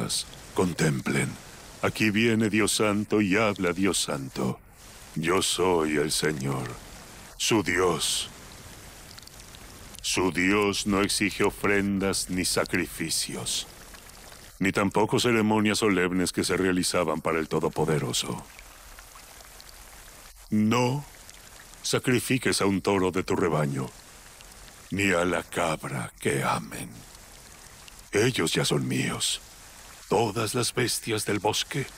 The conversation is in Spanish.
cosas. Contemplen. Aquí viene Dios Santo y habla Dios Santo. Yo soy el Señor, su Dios. Su Dios no exige ofrendas ni sacrificios, ni tampoco ceremonias solemnes que se realizaban para el Todopoderoso. No sacrifiques a un toro de tu rebaño, ni a la cabra que amen. Ellos ya son míos. Todas las bestias del bosque